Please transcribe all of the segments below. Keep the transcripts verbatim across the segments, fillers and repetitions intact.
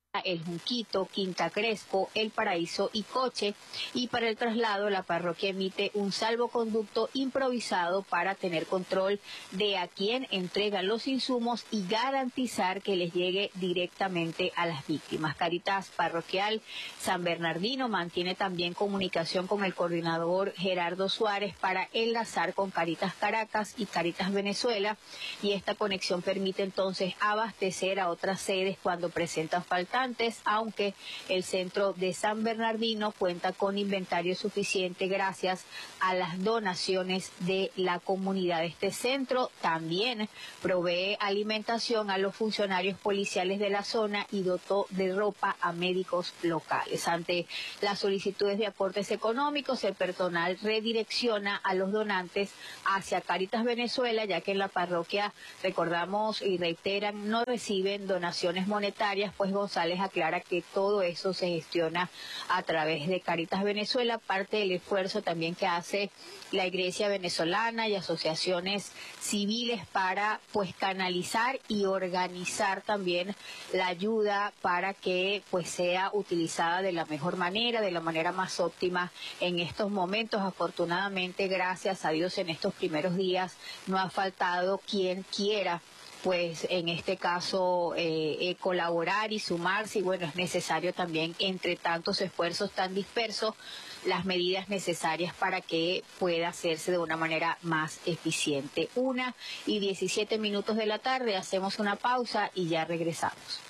El Junquito, Quinta Crespo, El Paraíso y Coche, y para el traslado la parroquia emite un salvoconducto improvisado para tener control de a quién entregan los insumos y garantizar que les llegue directamente a las víctimas. Cáritas Parroquial San Bernardino mantiene también comunicación con el coordinador Gerardo Suárez para enlazar con Cáritas Caracas y Cáritas Venezuela, y esta conexión permite entonces abastecer a otras sedes cuando presentan falta, aunque el centro de San Bernardino cuenta con inventario suficiente gracias a las donaciones de la comunidad. Este centro también provee alimentación a los funcionarios policiales de la zona y dotó de ropa a médicos locales. Ante las solicitudes de aportes económicos, el personal redirecciona a los donantes hacia Cáritas Venezuela, ya que en la parroquia, recordamos y reiteran, no reciben donaciones monetarias, pues González aclara que todo eso se gestiona a través de Cáritas Venezuela, parte del esfuerzo también que hace la Iglesia venezolana y asociaciones civiles para pues canalizar y organizar también la ayuda para que pues sea utilizada de la mejor manera, de la manera más óptima en estos momentos. Afortunadamente, gracias a Dios, en estos primeros días no ha faltado quien quiera pues en este caso eh, eh, colaborar y sumarse, y bueno, es necesario también, entre tantos esfuerzos tan dispersos, las medidas necesarias para que pueda hacerse de una manera más eficiente. Una y diecisiete minutos de la tarde, hacemos una pausa y ya regresamos.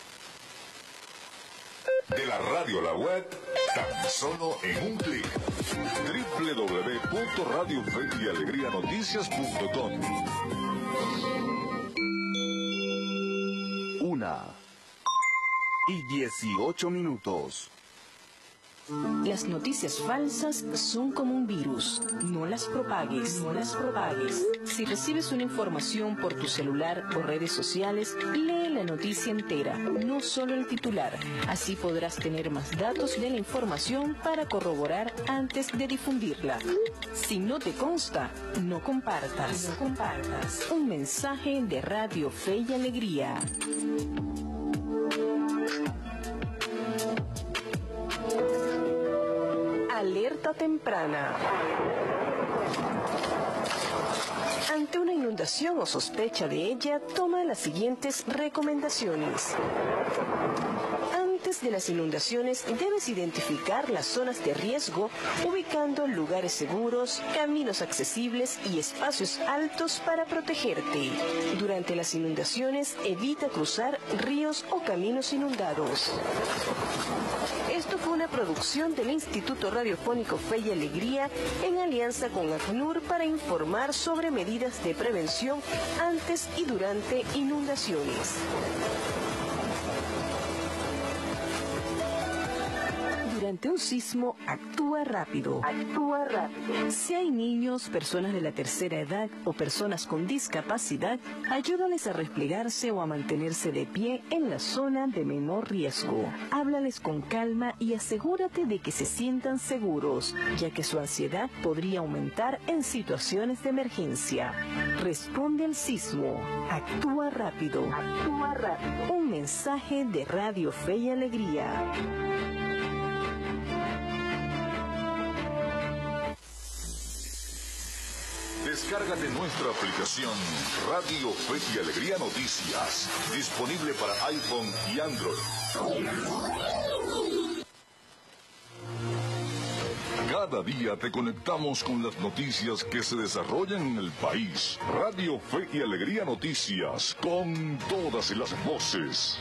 De la radio a la web, tan solo en un clic. doble u doble u doble u punto radio fe y alegría noticias punto com. Una y dieciocho minutos. Las noticias falsas son como un virus. No las propagues, no las propagues. Si recibes una información por tu celular o redes sociales, lee la noticia entera, no solo el titular. Así podrás tener más datos de la información para corroborar antes de difundirla. Si no te consta, no compartas. No compartas. Un mensaje de Radio Fe y Alegría. Alerta temprana. Ante una inundación o sospecha de ella, toma las siguientes recomendaciones. Antes de las inundaciones, debes identificar las zonas de riesgo, ubicando lugares seguros, caminos accesibles y espacios altos para protegerte. Durante las inundaciones, evita cruzar ríos o caminos inundados. Esto fue una producción del Instituto Radiofónico Fe y Alegría en alianza con ACNUR para informar sobre medidas de prevención antes y durante inundaciones. Durante un sismo, actúa rápido. Actúa rápido. Si hay niños, personas de la tercera edad o personas con discapacidad, ayúdales a replegarse o a mantenerse de pie en la zona de menor riesgo. Háblales con calma y asegúrate de que se sientan seguros, ya que su ansiedad podría aumentar en situaciones de emergencia. Responde al sismo. Actúa rápido. Actúa rápido. Un mensaje de Radio Fe y Alegría. Descárgate nuestra aplicación Radio Fe y Alegría Noticias, disponible para iPhone y Android. Cada día te conectamos con las noticias que se desarrollan en el país. Radio Fe y Alegría Noticias, con todas las voces.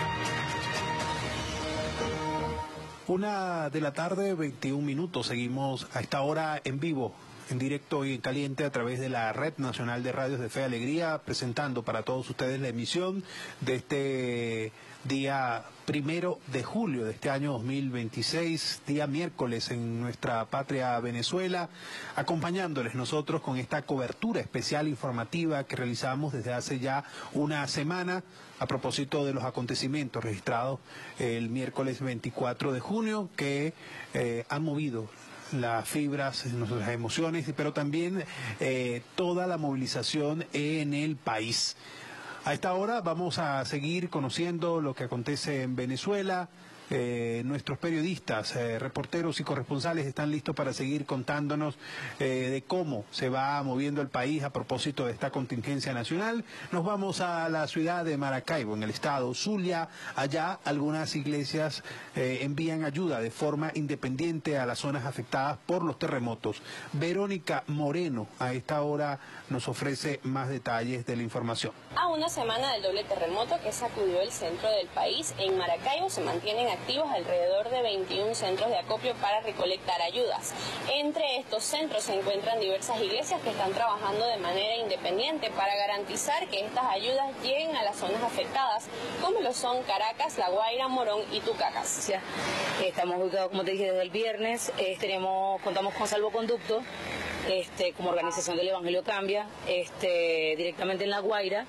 Una de la tarde, veintiún minutos. Seguimos a esta hora en vivo, en directo y en caliente a través de la Red Nacional de Radios de Fe y Alegría, presentando para todos ustedes la emisión de este día primero de julio de este año dos mil veintiséis, día miércoles en nuestra patria Venezuela, acompañándoles nosotros con esta cobertura especial informativa que realizamos desde hace ya una semana a propósito de los acontecimientos registrados el miércoles veinticuatro de junio que eh, han movido las fibras, nuestras emociones, pero también eh, toda la movilización en el país. A esta hora vamos a seguir conociendo lo que acontece en Venezuela. Eh, nuestros periodistas, eh, reporteros y corresponsales están listos para seguir contándonos eh, de cómo se va moviendo el país a propósito de esta contingencia nacional. Nos vamos a la ciudad de Maracaibo, en el estado Zulia. Allá algunas iglesias eh, envían ayuda de forma independiente a las zonas afectadas por los terremotos. Verónica Moreno a esta hora nos ofrece más detalles de la información. A una semana del doble terremoto que sacudió el centro del país, en Maracaibo se mantienen activos alrededor de veintiún centros de acopio para recolectar ayudas. Entre estos centros se encuentran diversas iglesias que están trabajando de manera independiente para garantizar que estas ayudas lleguen a las zonas afectadas, como lo son Caracas, La Guaira, Morón y Tucacas. Estamos ubicados, como te dije, desde el viernes. Eh, tenemos, contamos con salvoconducto este, como organización del Evangelio Cambia, este, directamente en La Guaira.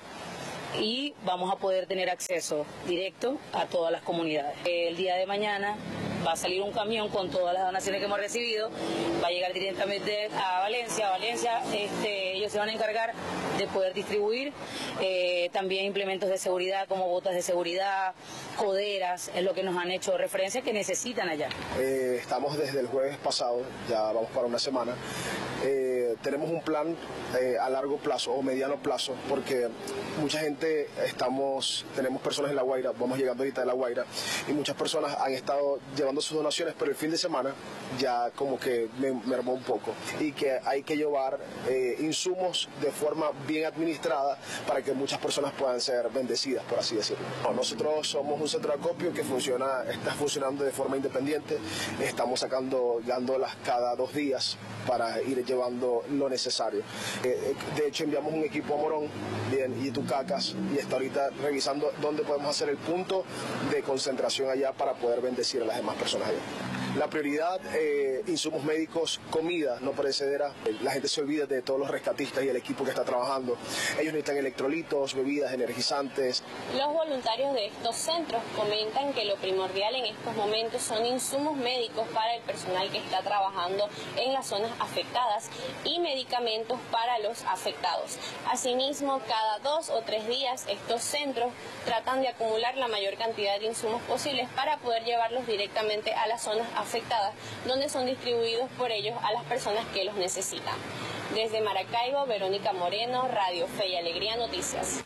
Y vamos a poder tener acceso directo a todas las comunidades. El día de mañana va a salir un camión con todas las donaciones que hemos recibido, va a llegar directamente a Valencia. A Valencia este, ellos se van a encargar de poder distribuir eh, también implementos de seguridad como botas de seguridad, coderas, es lo que nos han hecho referencia que necesitan allá. Eh, estamos desde el jueves pasado, ya vamos para una semana. Eh, tenemos un plan eh, a largo plazo o mediano plazo, porque mucha gente estamos, tenemos personas en La Guaira, vamos llegando ahorita de La Guaira, y muchas personas han estado llevando sus donaciones, pero el fin de semana ya como que me mermó un poco, y que hay que llevar eh, insumos de forma bien administrada para que muchas personas puedan ser bendecidas, por así decirlo. Nosotros somos un centro de acopio que funciona, está funcionando de forma independiente, estamos sacando gándolas cada dos días para ir llevando lo necesario. Eh, de hecho enviamos un equipo a Morón bien, y Tucacas, y está ahorita revisando dónde podemos hacer el punto de concentración allá para poder bendecir a las demás personas allá. La prioridad, eh, insumos médicos, comida no perecedera. La gente se olvida de todos los rescatistas y el equipo que está trabajando. Ellos necesitan electrolitos, bebidas energizantes. Los voluntarios de estos centros comentan que lo primordial en estos momentos son insumos médicos para el personal que está trabajando en las zonas afectadas y medicamentos para los afectados. Asimismo, cada dos o tres días estos centros tratan de acumular la mayor cantidad de insumos posibles para poder llevarlos directamente a las zonas afectadas, donde son distribuidos por ellos a las personas que los necesitan. Desde Maracaibo, Verónica Moreno, Radio Fe y Alegría Noticias.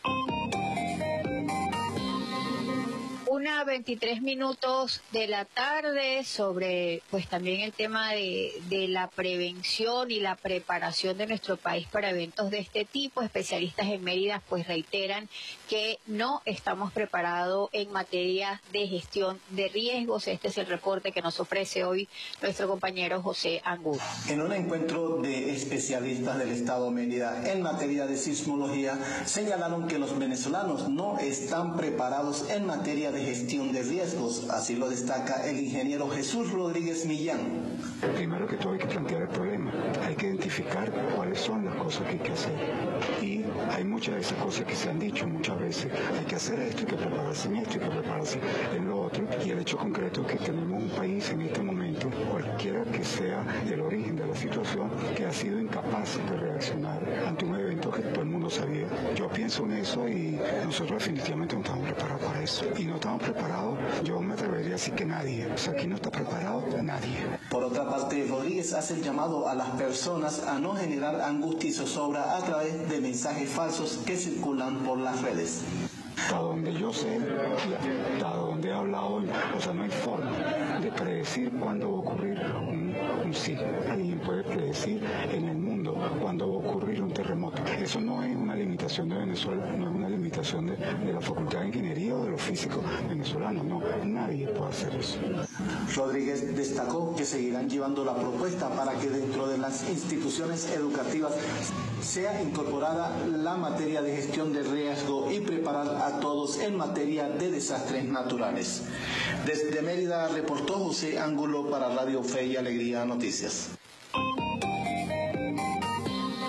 Una veintitrés minutos de la tarde sobre pues también el tema de, de la prevención y la preparación de nuestro país para eventos de este tipo. Especialistas en Mérida pues reiteran que no estamos preparados en materia de gestión de riesgos. Este es el reporte que nos ofrece hoy nuestro compañero José Angulo. En un encuentro de especialistas del Estado Mérida en materia de sismología, señalaron que los venezolanos no están preparados en materia de gestión de riesgos, así lo destaca el ingeniero Jesús Rodríguez Millán. Primero que todo hay que plantear el problema, hay que identificar cuáles son las cosas que hay que hacer, y hay muchas de esas cosas que se han dicho muchas veces, hay que hacer esto, hay que prepararse en esto, hay que prepararse en lo otro, y el hecho concreto es que tenemos un país en este momento, cualquiera que sea el origen de la situación, que ha sido incapaz de reaccionar ante un evento que todo el mundo sabía. Yo pienso en eso y nosotros definitivamente no estamos preparados para eso, y no estamos preparados, yo me atrevería a decir que nadie, o sea, aquí no está preparado nadie. Por otra parte, Rodríguez hace el llamado a las personas a no generar angustia y zozobra a través de mensajes falsos que circulan por las redes. Hasta donde yo sé, hasta donde he hablado, o sea, no hay forma de predecir cuándo va a ocurrir un, un sismo. Alguien puede predecir en el mundo cuándo va a ocurrir un terremoto. Eso no es una limitación de Venezuela, no es una limitación de, de la Facultad de Ingeniería o de los físicos venezolanos, no, nadie puede hacer eso. Rodríguez destacó que seguirán llevando la propuesta para que dentro de las instituciones educativas sea incorporada la materia de gestión de riesgo y preparar a todos en materia de desastres naturales. Desde Mérida reportó José Ángulo para Radio Fe y Alegría Noticias.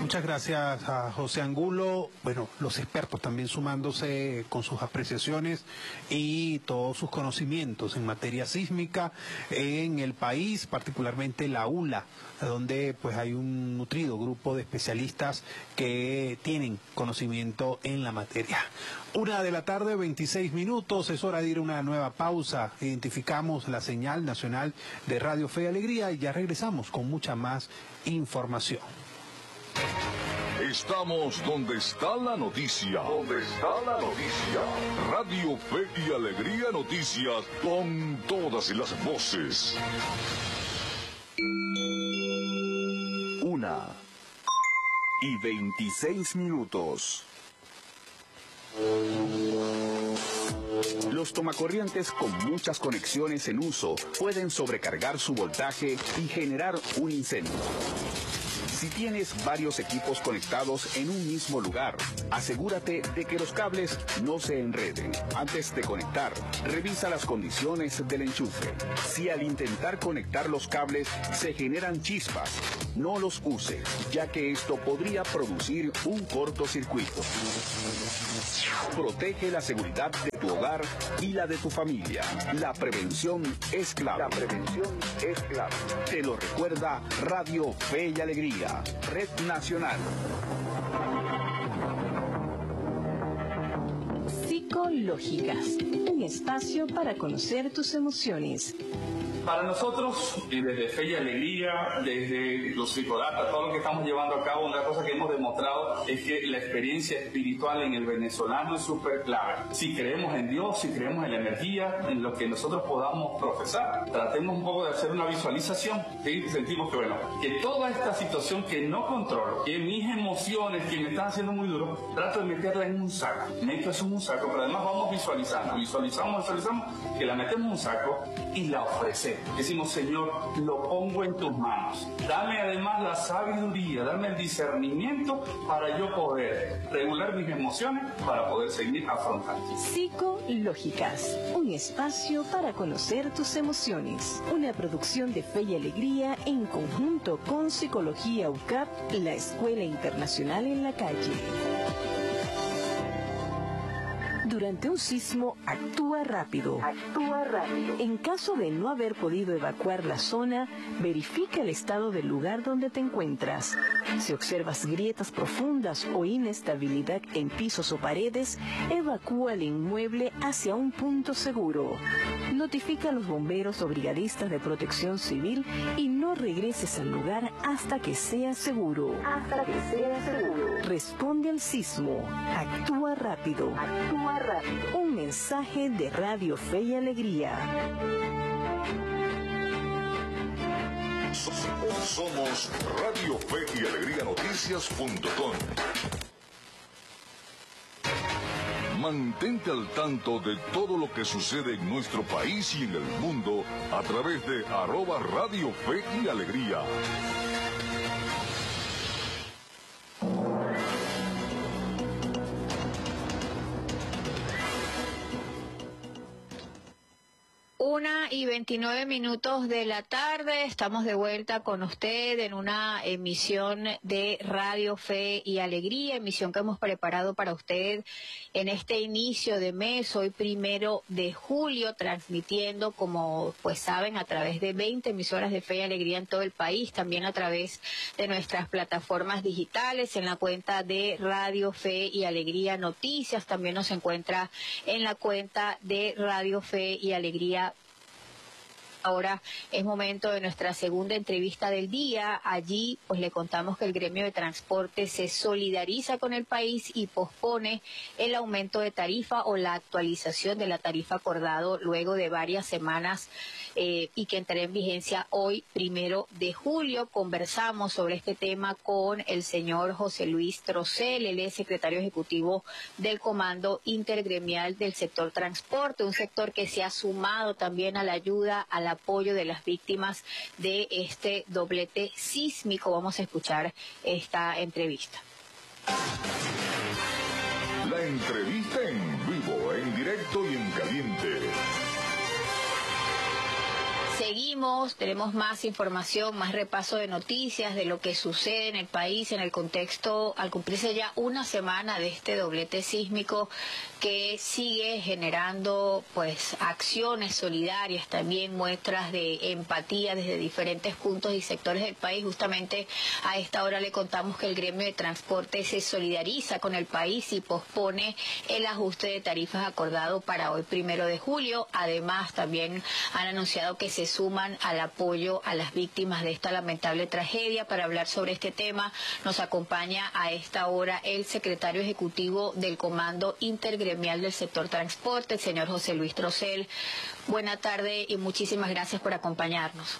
Muchas gracias a José Angulo. Bueno, los expertos también sumándose con sus apreciaciones y todos sus conocimientos en materia sísmica en el país, particularmente la U L A, donde pues hay un nutrido grupo de especialistas que tienen conocimiento en la materia. Una de la tarde, veintiséis minutos, es hora de ir a una nueva pausa. Identificamos la señal nacional de Radio Fe y Alegría y ya regresamos con mucha más información. Estamos donde está la noticia. Donde está la noticia. Radio Fe y Alegría Noticias con todas las voces. Una y veintiséis minutos. Los tomacorrientes con muchas conexiones en uso pueden sobrecargar su voltaje y generar un incendio. Si tienes varios equipos conectados en un mismo lugar, asegúrate de que los cables no se enreden. Antes de conectar, revisa las condiciones del enchufe. Si al intentar conectar los cables se generan chispas, no los uses, ya que esto podría producir un cortocircuito. Protege la seguridad de tu hogar y la de tu familia. La prevención es clave. La prevención es clave. Te lo recuerda Radio Fe y Alegría, Red Nacional. Psicológicas, un espacio para conocer tus emociones. Para nosotros, y desde Fe y Alegría, desde los psicodatas, todo lo que estamos llevando a cabo, una cosa que hemos demostrado es que la experiencia espiritual en el venezolano es súper clave. Si creemos en Dios, si creemos en la energía, en lo que nosotros podamos profesar, tratemos un poco de hacer una visualización, ¿sí? Sentimos que, bueno, que toda esta situación que no controlo, que mis emociones, que me están haciendo muy duro, trato de meterla en un saco. Meto eso en un saco, pero además vamos visualizando, visualizamos, visualizamos, que la metemos en un saco y la ofrecemos. Decimos, Señor, lo pongo en tus manos. Dame además la sabiduría, dame el discernimiento para yo poder regular mis emociones, para poder seguir afrontando. Psicológicas, un espacio para conocer tus emociones. Una producción de Fe y Alegría en conjunto con Psicología U C A P, la Escuela Internacional en la Calle. Durante un sismo, actúa rápido. Actúa rápido. En caso de no haber podido evacuar la zona, verifica el estado del lugar donde te encuentras. Si observas grietas profundas o inestabilidad en pisos o paredes, evacúa el inmueble hacia un punto seguro. Notifica a los bomberos o brigadistas de protección civil y no regreses al lugar hasta que sea seguro. Hasta que sea seguro. Responde al sismo. Actúa rápido. Actúa rápido. Un mensaje de Radio Fe y Alegría. Somos Radio Fe y Alegría Noticias punto com. Mantente al tanto de todo lo que sucede en nuestro país y en el mundo a través de arroba Radio Fe y Alegría. Una y veintinueve minutos de la tarde, estamos de vuelta con usted en una emisión de Radio Fe y Alegría, emisión que hemos preparado para usted en este inicio de mes, hoy primero de julio, transmitiendo, como pues saben, a través de veinte emisoras de Fe y Alegría en todo el país, también a través de nuestras plataformas digitales, en la cuenta de Radio Fe y Alegría Noticias, también nos encuentra en la cuenta de Radio Fe y Alegría. Ahora es momento de nuestra segunda entrevista del día. Allí pues le contamos que el gremio de transporte se solidariza con el país y pospone el aumento de tarifa o la actualización de la tarifa acordado luego de varias semanas eh, y que entrará en vigencia hoy, primero de julio. Conversamos sobre este tema con el señor José Luis Trocel, él es secretario ejecutivo del Comando Intergremial del sector transporte, un sector que se ha sumado también a la ayuda, a la apoyo de las víctimas de este doblete sísmico. Vamos a escuchar esta entrevista. La entrevista en vivo, en directo y en caliente. Seguimos, tenemos más información, más repaso de noticias de lo que sucede en el país, en el contexto, al cumplirse ya una semana de este doblete sísmico que sigue generando pues acciones solidarias, también muestras de empatía desde diferentes puntos y sectores del país. Justamente a esta hora le contamos que el gremio de transporte se solidariza con el país y pospone el ajuste de tarifas acordado para hoy primero de julio. Además, también han anunciado que se suman al apoyo a las víctimas de esta lamentable tragedia. Para hablar sobre este tema nos acompaña a esta hora el secretario ejecutivo del Comando Intergremial del Sector Transporte, el señor José Luis Trocel. Buena tarde y muchísimas gracias por acompañarnos.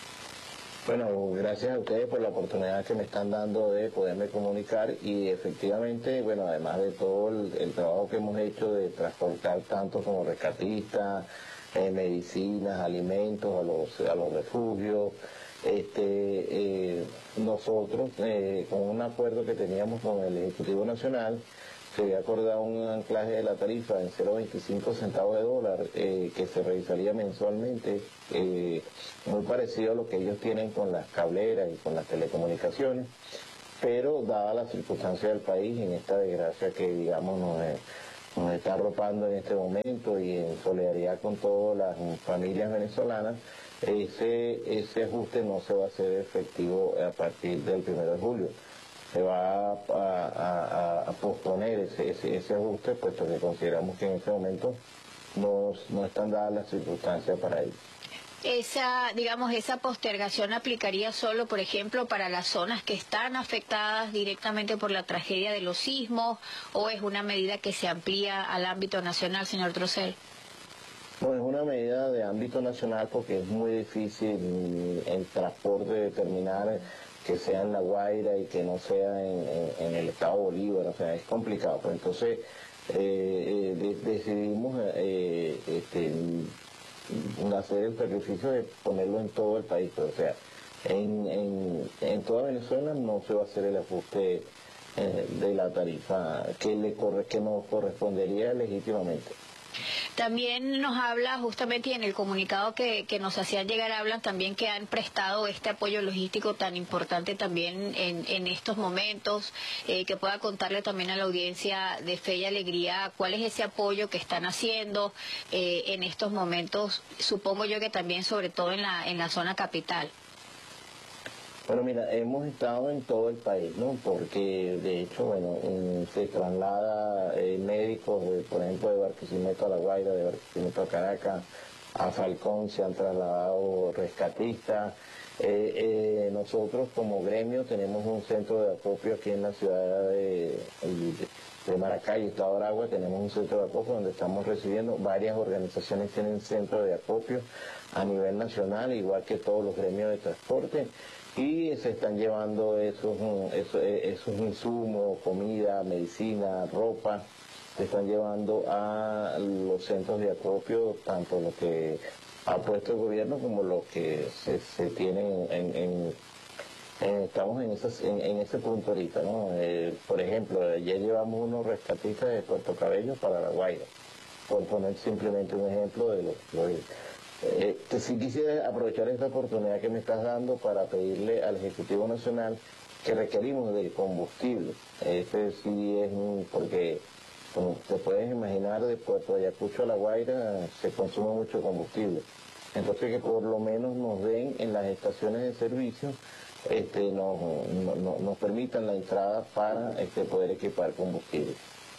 Bueno, gracias a ustedes por la oportunidad que me están dando de poderme comunicar y efectivamente, bueno, además de todo el, el trabajo que hemos hecho de transportar tanto como rescatistas, eh, medicinas, alimentos a los, a los refugios, este, eh, nosotros eh, con un acuerdo que teníamos con el Ejecutivo Nacional, se había acordado un anclaje de la tarifa en cero punto veinticinco centavos de dólar eh, que se revisaría mensualmente, eh, muy parecido a lo que ellos tienen con las cableras y con las telecomunicaciones, pero dada la circunstancia del país en esta desgracia que digamos nos, nos está arropando en este momento y en solidaridad con todas las familias venezolanas, ese, ese ajuste no se va a hacer efectivo a partir del primero de julio. Se va a, a, a, a posponer ese, ese, ese ajuste, puesto que consideramos que en este momento no, no están dadas las circunstancias para ello. Esa, digamos, esa postergación aplicaría solo, por ejemplo, para las zonas que están afectadas directamente por la tragedia de los sismos, ¿o es una medida que se amplía al ámbito nacional, señor Trocel? No, es una medida de ámbito nacional porque es muy difícil el transporte determinar que sea en La Guaira y que no sea en, en, en el estado Bolívar, o sea, es complicado. Pues entonces eh, de, decidimos eh, este, hacer el sacrificio de ponerlo en todo el país, pero, o sea, en, en, en toda Venezuela no se va a hacer el ajuste eh, de la tarifa que, le corre, que nos correspondería legítimamente. También nos habla justamente, y en el comunicado que, que nos hacían llegar, hablan también que han prestado este apoyo logístico tan importante también en, en estos momentos, eh, que pueda contarle también a la audiencia de Fe y Alegría cuál es ese apoyo que están haciendo eh, en estos momentos, supongo yo que también sobre todo en la, en la zona capital. Bueno, mira, hemos estado en todo el país, ¿no? Porque, de hecho, bueno, en, se traslada eh, médicos, de, por ejemplo, de Barquisimeto a La Guaira, de Barquisimeto a Caracas, a Falcón se han trasladado rescatistas. Eh, eh, nosotros, como gremio, tenemos un centro de acopio aquí en la ciudad de, de Maracay, Estado de Aragua. Tenemos un centro de acopio donde estamos recibiendo, varias organizaciones tienen centros de acopio a nivel nacional, igual que todos los gremios de transporte. Y se están llevando esos, esos, esos insumos, comida, medicina, ropa, se están llevando a los centros de acopio, tanto lo que ha puesto el gobierno como lo que se, se tienen en, en, en, estamos en, esas, en, en ese punto ahorita, ¿no? Eh, por ejemplo, ayer llevamos unos rescatistas de Puerto Cabello para La Guaira, por poner simplemente un ejemplo de lo que... Eh, que sí quisiera aprovechar esta oportunidad que me estás dando para pedirle al Ejecutivo Nacional que requerimos de combustible. Este sí es un, porque como te puedes imaginar, de Puerto Ayacucho a La Guaira se consume mucho combustible. Entonces que por lo menos nos den en las estaciones de servicio, este, nos, no, no, nos permitan la entrada para este, poder equipar combustible.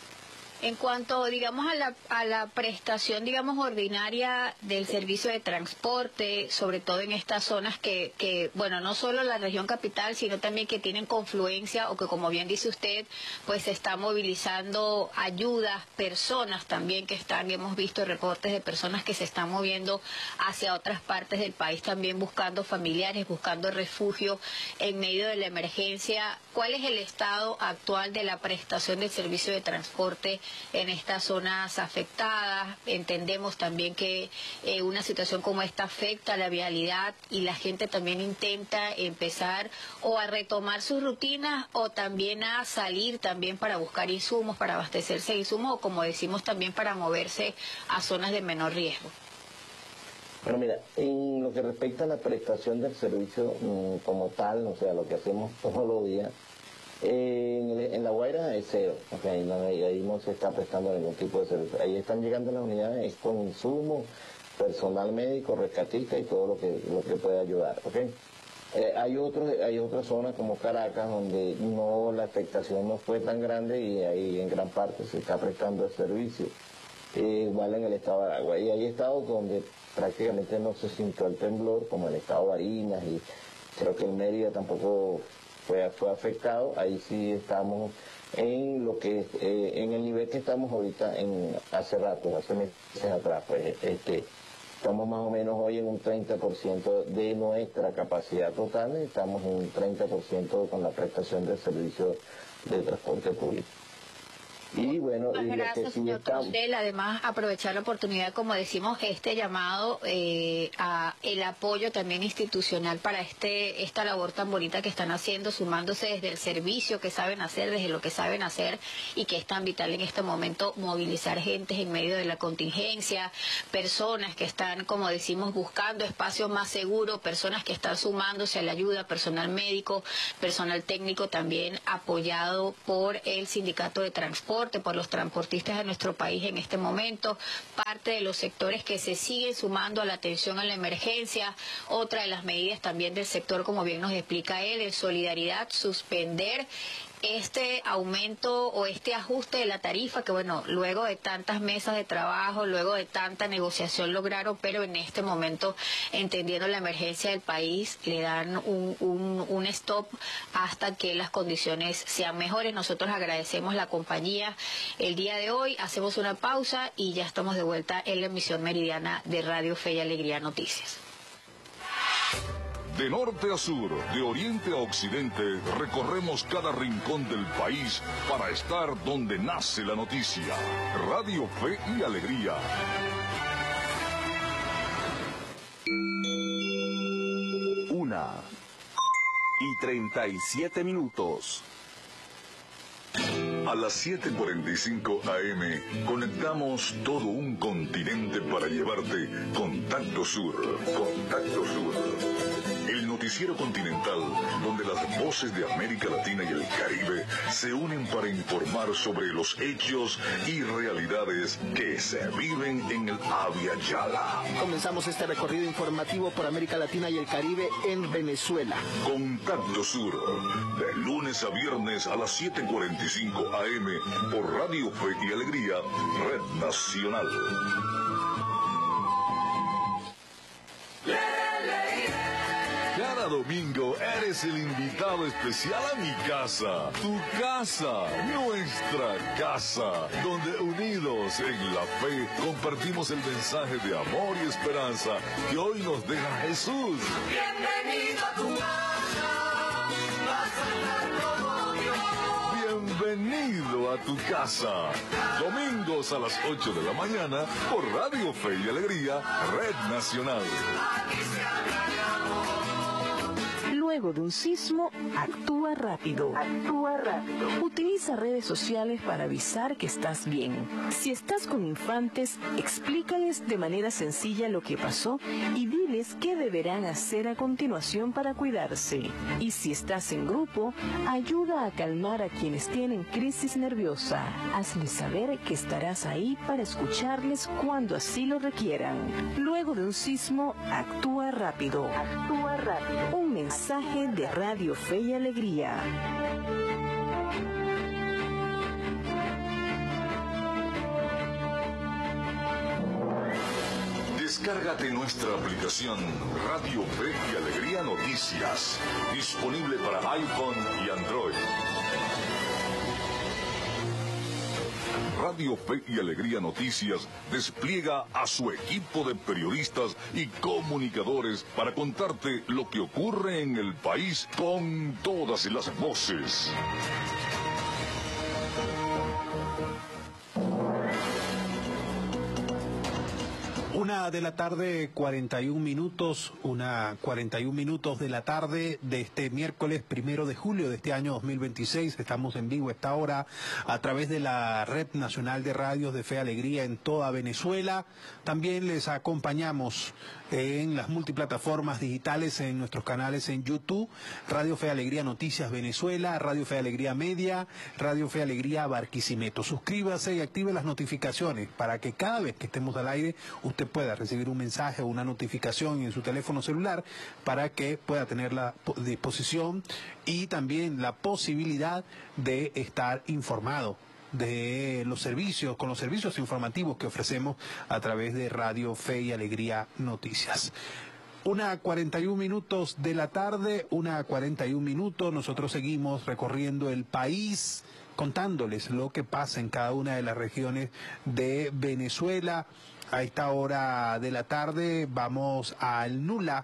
En cuanto, digamos, a la, a la prestación, digamos, ordinaria del servicio de transporte, sobre todo en estas zonas que, que, bueno, no solo la región capital, sino también que tienen confluencia o que, como bien dice usted, pues se está movilizando ayudas, personas también que están, hemos visto reportes de personas que se están moviendo hacia otras partes del país también buscando familiares, buscando refugio en medio de la emergencia. ¿Cuál es el estado actual de la prestación del servicio de transporte en estas zonas afectadas? Entendemos también que eh, una situación como esta afecta a la vialidad y la gente también intenta empezar o a retomar sus rutinas o también a salir también para buscar insumos, para abastecerse de insumos o, como decimos, también para moverse a zonas de menor riesgo. Bueno, mira, en lo que respecta a la prestación del servicio mmm, como tal, o sea, lo que hacemos todos los días, eh, en, el, en La Guaira es cero, okay, no, ahí no se está prestando ningún tipo de servicio. Ahí están llegando las unidades con insumos, personal médico, rescatista y todo lo que, lo que puede ayudar, ¿ok? Eh, hay otros, hay otras zonas como Caracas donde no, la afectación no fue tan grande y ahí en gran parte se está prestando el servicio. Eh, igual en el estado de Aragua. Y hay estados donde prácticamente no se sintió el temblor, como el estado de Barinas, y creo que en Mérida tampoco fue, fue afectado. Ahí sí estamos en lo que eh, en el nivel que estamos ahorita en hace rato, hace meses atrás, pues este estamos más o menos hoy en un treinta por ciento de nuestra capacidad total, estamos en un treinta por ciento con la prestación del servicio de transporte público. Y bueno, Muchas y gracias, lo que sí señor estamos... Coronel. Además, aprovechar la oportunidad, como decimos, este llamado eh, a el apoyo también institucional para este esta labor tan bonita que están haciendo, sumándose desde el servicio que saben hacer, desde lo que saben hacer, y que es tan vital en este momento movilizar gente en medio de la contingencia, personas que están, como decimos, buscando espacios más seguros, personas que están sumándose a la ayuda, personal médico, personal técnico también apoyado por el Sindicato de Transporte, por los transportistas de nuestro país en este momento, parte de los sectores que se siguen sumando a la atención a la emergencia. Otra de las medidas también del sector, como bien nos explica él, de solidaridad, suspender este aumento o este ajuste de la tarifa que, bueno, luego de tantas mesas de trabajo, luego de tanta negociación lograron, pero en este momento, entendiendo la emergencia del país, le dan un, un, un stop hasta que las condiciones sean mejores. Nosotros agradecemos la compañía el día de hoy, hacemos una pausa y ya estamos de vuelta en la emisión meridiana de Radio Fe y Alegría Noticias. De norte a sur, de oriente a occidente, recorremos cada rincón del país para estar donde nace la noticia. Radio Fe y Alegría. Una y treinta y siete minutos. A las siete cuarenta y cinco A M conectamos todo un continente para llevarte Contacto Sur. Contacto Sur. El noticiero continental donde las voces de América Latina y el Caribe se unen para informar sobre los hechos y realidades que se viven en el Abya Yala. Comenzamos este recorrido informativo por América Latina y el Caribe en Venezuela. Contacto Sur, de lunes a viernes a las siete cuarenta y cinco A M por Radio Fe y Alegría, Red Nacional. Cada domingo eres el invitado especial a mi casa, tu casa, nuestra casa, donde unidos en la fe compartimos el mensaje de amor y esperanza que hoy nos deja Jesús. Bienvenido a tu casa, vas a estar como Dios. Bienvenido a tu casa. Domingos a las ocho de la mañana por Radio Fe y Alegría, Red Nacional. Luego de un sismo, actúa rápido. Actúa rápido. Utiliza redes sociales para avisar que estás bien. Si estás con infantes, explícales de manera sencilla lo que pasó y diles qué deberán hacer a continuación para cuidarse. Y si estás en grupo, ayuda a calmar a quienes tienen crisis nerviosa. Hazles saber que estarás ahí para escucharles cuando así lo requieran. Luego de un sismo, actúa rápido. Actúa rápido. Un mensaje de Radio Fe y Alegría. Descárgate nuestra aplicación Radio Fe y Alegría Noticias, disponible para iPhone y Android. Radio Fe y Alegría Noticias despliega a su equipo de periodistas y comunicadores para contarte lo que ocurre en el país con todas las voces. Una de la tarde, cuarenta y un minutos, una cuarenta y un minutos de la tarde de este miércoles primero de julio de este año dos mil veintiséis. Estamos en vivo a esta hora a través de la Red Nacional de Radios de Fe y Alegría en toda Venezuela. También les acompañamos en las multiplataformas digitales, en nuestros canales en YouTube, Radio Fe y Alegría Noticias Venezuela, Radio Fe y Alegría Media, Radio Fe y Alegría Barquisimeto. Suscríbase y active las notificaciones para que cada vez que estemos al aire usted pueda recibir un mensaje o una notificación en su teléfono celular para que pueda tener la disposición y también la posibilidad de estar informado de los servicios, con los servicios informativos que ofrecemos a través de Radio Fe y Alegría Noticias. Una cuarenta y un minutos de la tarde, una cuarenta y un minutos, nosotros seguimos recorriendo el país, contándoles lo que pasa en cada una de las regiones de Venezuela. A esta hora de la tarde vamos al Nula.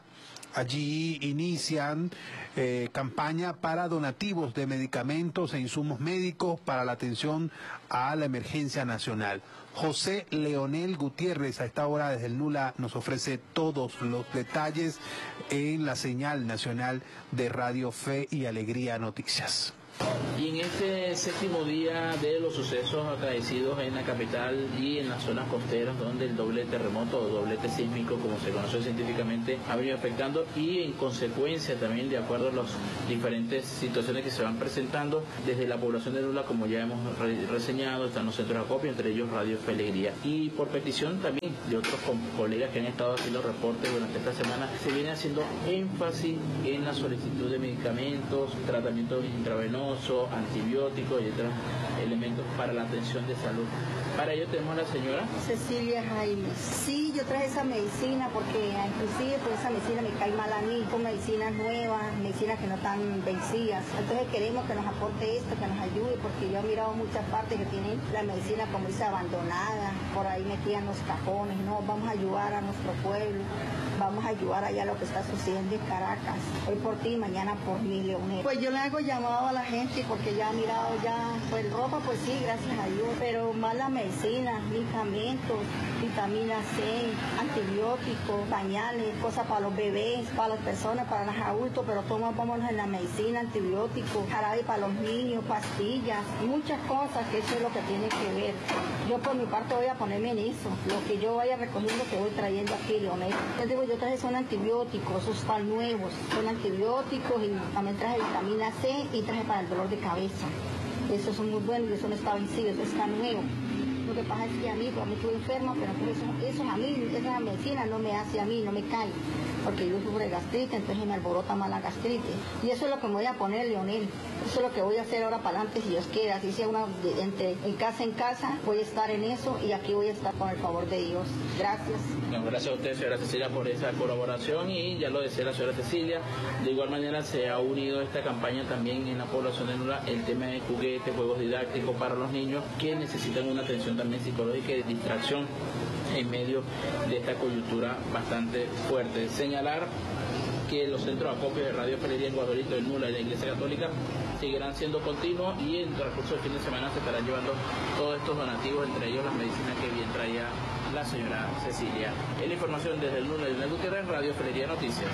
Allí inician eh, campaña para donativos de medicamentos e insumos médicos para la atención a la emergencia nacional. José Leonel Gutiérrez a esta hora desde el Nula nos ofrece todos los detalles en la señal nacional de Radio Fe y Alegría Noticias. Y en este séptimo día de los sucesos acaecidos en la capital y en las zonas costeras donde el doble terremoto o doblete sísmico, como se conoce científicamente, ha venido afectando y en consecuencia también de acuerdo a las diferentes situaciones que se van presentando desde la población de Nula, como ya hemos re reseñado, están los centros de acopio, entre ellos Radio Fe y Alegría. Y por petición también de otros colegas que han estado haciendo reportes durante esta semana, se viene haciendo énfasis en la solicitud de medicamentos, tratamientos intravenosos, antibióticos y otros elementos para la atención de salud. Para ello tenemos a la señora Cecilia Jaime. Sí, yo traje esa medicina porque inclusive pues esa medicina me cae mal a mí, con medicinas nuevas, medicinas que no están vencidas. Entonces queremos que nos aporte esto, que nos ayude, porque yo he mirado muchas partes que tienen la medicina como dice abandonada, por ahí metían los cajones. No, vamos a ayudar a nuestro pueblo, vamos a ayudar allá a lo que está sucediendo en Caracas. Hoy por ti, mañana por mí, Leonel. Pues yo le hago llamado a la gente porque ya he mirado ya, pues ropa, pues sí, gracias a Dios, pero más la medicina, medicamentos, vitamina C, antibióticos, pañales, cosas para los bebés, para las personas, para los adultos, pero todos vámonos en la medicina, antibióticos, jarabe para los niños, pastillas, muchas cosas, que eso es lo que tiene que ver. Yo por mi parte voy a ponerme en eso, lo que yo vaya recogiendo que voy trayendo aquí, Leonel. Yo digo, yo traje son antibióticos, esos están nuevos, son antibióticos y también traje vitamina C y traje para el dolor de cabeza. Esos son muy buenos y eso no está vencido, eso está nuevo. Lo que pasa es que a mí, pues, a mí estuve enferma, pero por eso, eso a mí, esa medicina no me hace a mí, no me cae, porque yo sufro de gastritis, entonces me alborota más la gastritis. Y eso es lo que me voy a poner, Leonel. Eso es lo que voy a hacer ahora para adelante, si Dios quiere. Así sea una, de, entre en casa en casa, voy a estar en eso y aquí voy a estar con el favor de Dios. Gracias. No, gracias a usted, señora Cecilia, por esa colaboración y ya lo decía la señora Cecilia. De igual manera se ha unido a esta campaña también en la población de Nula el tema de juguetes, juegos didácticos para los niños que necesitan una atención también psicológica y de distracción en medio de esta coyuntura bastante fuerte. Señalar que los centros de acopio de Radio Fe y Alegría en Guadalito, en Nula y la Iglesia Católica seguirán siendo continuos y en el transcurso del fin de semana se estarán llevando todos estos donativos, entre ellos las medicinas que bien traía la señora Cecilia. Es la información desde el Nula y Leonel Gutiérrez, Radio Fe y Alegría Noticias.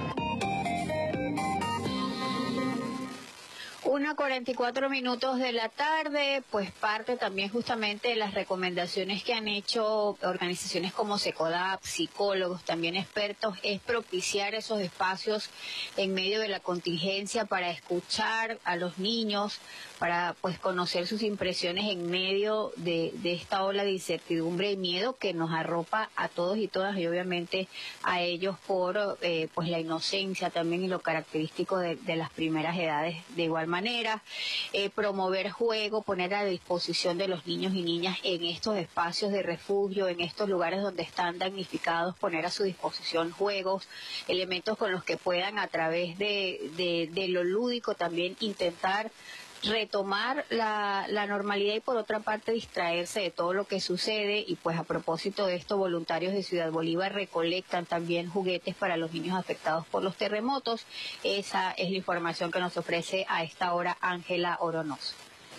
Una cuarenta y cuatro minutos de la tarde, pues parte también justamente de las recomendaciones que han hecho organizaciones como SECODAP, psicólogos, también expertos, es propiciar esos espacios en medio de la contingencia para escuchar a los niños, para pues conocer sus impresiones en medio de, de esta ola de incertidumbre y miedo que nos arropa a todos y todas y obviamente a ellos por eh, pues la inocencia también y lo característico de, de las primeras edades. De igual manera, eh, promover juego, poner a disposición de los niños y niñas en estos espacios de refugio, en estos lugares donde están damnificados, poner a su disposición juegos, elementos con los que puedan a través de, de, de lo lúdico también intentar retomar la, la normalidad y por otra parte distraerse de todo lo que sucede. Y pues a propósito de esto, voluntarios de Ciudad Bolívar recolectan también juguetes para los niños afectados por los terremotos. Esa es la información que nos ofrece a esta hora Ángela Oronoz.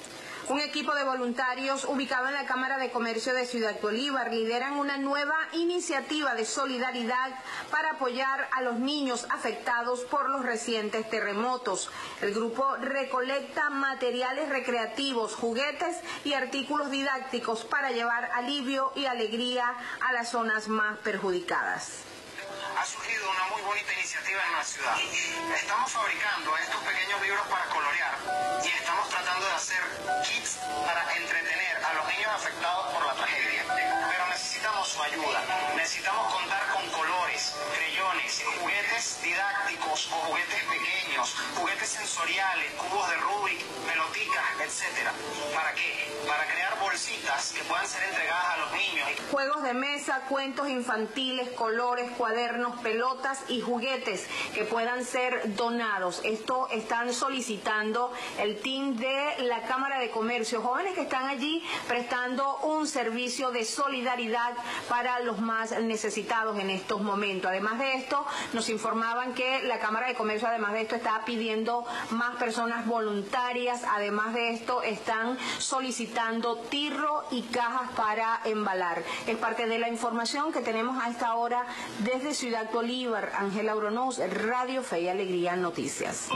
Un equipo de voluntarios ubicado en la Cámara de Comercio de Ciudad Bolívar lideran una nueva iniciativa de solidaridad para apoyar a los niños afectados por los recientes terremotos. El grupo recolecta materiales recreativos, juguetes y artículos didácticos para llevar alivio y alegría a las zonas más perjudicadas. Ha surgido una muy bonita iniciativa en la ciudad. Estamos fabricando estos pequeños libros para colorear y estamos tratando de hacer kits para entretener a los niños afectados por la tragedia. Pero necesitamos su ayuda. Necesitamos contar con colores, creyones, juguetes didácticos o juguetes pequeños, juguetes sensoriales, cubos de Rubik, pelotitas, etcétera. ¿Para qué? Para crear bolsitas que puedan ser entregadas a los niños. Juegos de mesa, cuentos infantiles, colores, cuadernos, pelotas y juguetes que puedan ser donados. Esto están solicitando el team de la Cámara de Comercio, jóvenes que están allí prestando un servicio de solidaridad para los más necesitados en estos momentos. Además de esto, nos informaban que la Cámara de Comercio, además de esto, está pidiendo más personas voluntarias. Además de esto, están solicitando tirro y cajas para embalar. Es parte de la información que tenemos a esta hora desde Ciudad Bolívar. Ángela Bronos, Radio Fe y Alegría Noticias.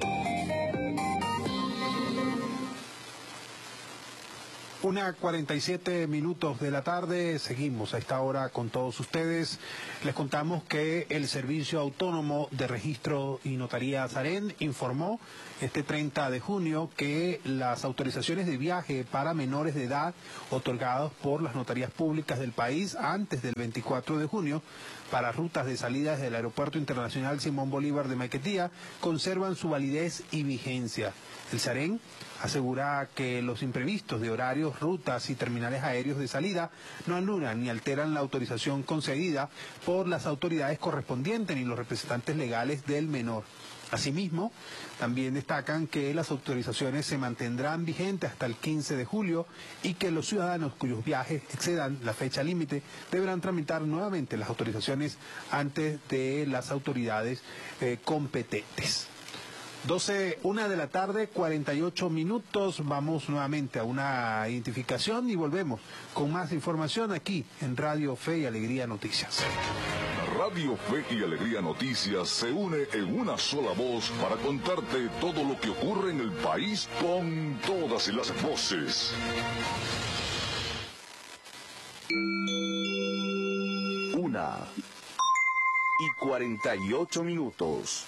Una cuarenta y siete minutos de la tarde, seguimos a esta hora con todos ustedes. Les contamos que el Servicio Autónomo de Registro y Notaría SAREN informó este treinta de junio que las autorizaciones de viaje para menores de edad otorgadas por las notarías públicas del país antes del veinticuatro de junio para rutas de salida desde el Aeropuerto Internacional Simón Bolívar de Maiquetía conservan su validez y vigencia. El SAREN asegura que los imprevistos de horarios, rutas y terminales aéreos de salida no anulan ni alteran la autorización concedida por las autoridades correspondientes ni los representantes legales del menor. Asimismo, también destacan que las autorizaciones se mantendrán vigentes hasta el quince de julio y que los ciudadanos cuyos viajes excedan la fecha límite deberán tramitar nuevamente las autorizaciones antes de las autoridades eh, competentes. doce, una de la tarde, cuarenta y ocho minutos. Vamos nuevamente a una identificación y volvemos con más información aquí en Radio Fe y Alegría Noticias. Radio Fe y Alegría Noticias se une en una sola voz para contarte todo lo que ocurre en el país con todas las voces. Una y cuarenta y ocho minutos.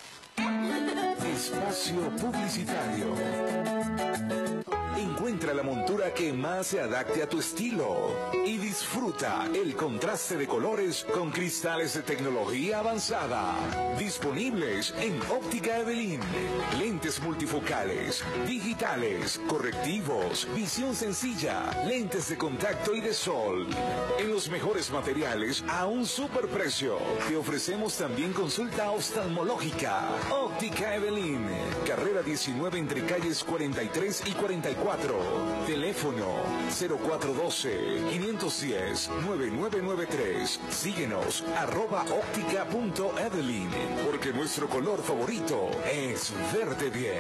Espacio publicitario. Encuentra la montura que más se adapte a tu estilo y disfruta el contraste de colores con cristales de tecnología avanzada. Disponibles en Óptica Evelyn. Lentes multifocales, digitales, correctivos, visión sencilla, lentes de contacto y de sol. En los mejores materiales a un superprecio. Te ofrecemos también consulta oftalmológica. Óptica Evelyn. Carrera diecinueve entre calles cuarenta y tres y cuarenta y cuatro. Teléfono cero cuatro uno dos, cinco uno cero, nueve nueve nueve tres. Síguenos arroba óptica punto evelyn, porque nuestro color favorito es verte bien.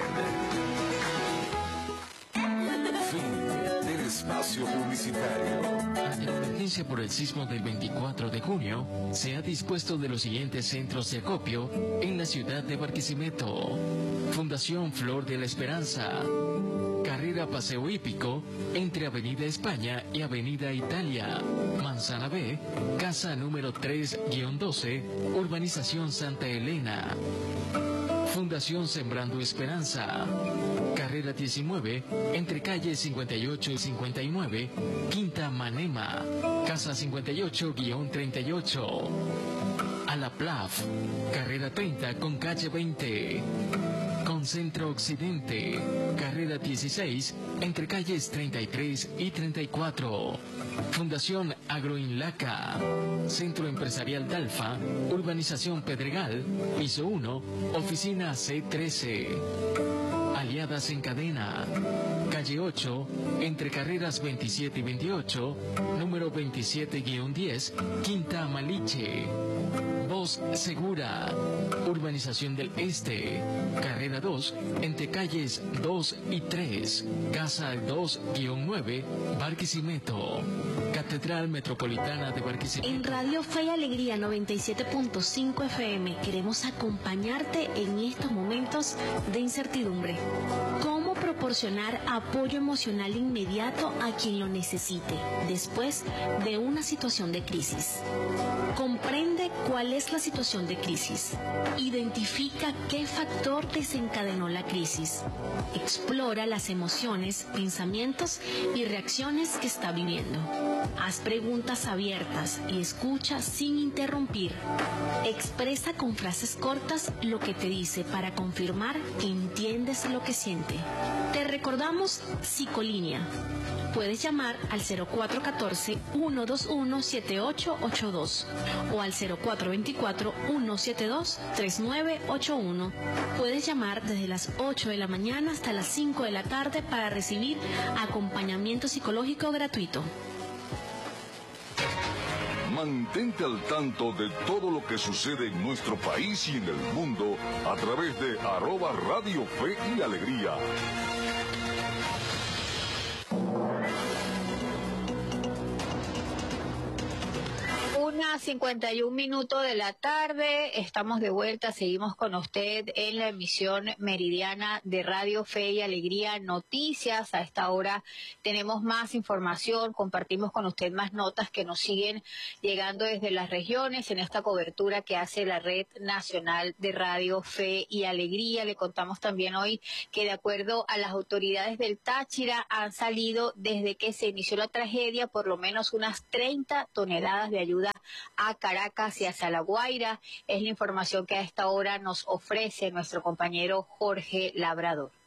Fin del espacio publicitario. Ante la emergencia por el sismo del veinticuatro de junio, se ha dispuesto de los siguientes centros de acopio en la ciudad de Barquisimeto. Fundación Flor de la Esperanza. Carrera Paseo Hípico, entre Avenida España y Avenida Italia. Manzana B, casa número tres guión doce, Urbanización Santa Elena. Fundación Sembrando Esperanza. Carrera diecinueve, entre calles cincuenta y ocho y cincuenta y nueve, Quinta Manema. Casa cincuenta y ocho guión treinta y ocho. A la Plaf, carrera treinta con calle veinte. Concentro Occidente, carrera dieciséis, entre calles treinta y tres y treinta y cuatro. Fundación Agroinlaca, Centro Empresarial Dalfa, Urbanización Pedregal, piso uno, oficina C trece. Aliadas en Cadena, calle ocho, entre carreras veintisiete y veintiocho, número veintisiete guión diez, Quinta Maliche. Voz Segura, Urbanización del Este, carrera dos, entre calles dos y tres, Casa dos guión nueve, Barquisimeto. Catedral Metropolitana de Barquisimeto. En Radio Fe y Alegría noventa y siete punto cinco F M queremos acompañarte en estos momentos de incertidumbre. ¿Cómo proporcionar apoyo emocional inmediato a quien lo necesite después de una situación de crisis? Comprende cuál es la situación de crisis. Identifica qué factor desencadenó la crisis. Explora las emociones, pensamientos y reacciones que está viviendo. Haz preguntas abiertas y escucha sin interrumpir. Expresa con frases cortas lo que te dice para confirmar que entiendes lo que siente. Te recordamos Psicolínea. Puedes llamar al cero cuatro uno cuatro, uno dos uno, siete ocho ocho dos o al cero cuatro dos cuatro, uno siete dos, tres nueve ocho uno. Puedes llamar desde las ocho de la mañana hasta las cinco de la tarde para recibir acompañamiento psicológico gratuito. Mantente al tanto de todo lo que sucede en nuestro país y en el mundo a través de arroba Radio Fe y Alegría. Una cincuenta y un minutos de la tarde, estamos de vuelta, seguimos con usted en la emisión meridiana de Radio Fe y Alegría Noticias. A esta hora tenemos más información, compartimos con usted más notas que nos siguen llegando desde las regiones en esta cobertura que hace la Red Nacional de Radio Fe y Alegría. Le contamos también hoy que de acuerdo a las autoridades del Táchira han salido desde que se inició la tragedia por lo menos unas treinta toneladas de ayuda a Caracas y hacia La Guaira. Es la información que a esta hora nos ofrece nuestro compañero Jorge Labrador.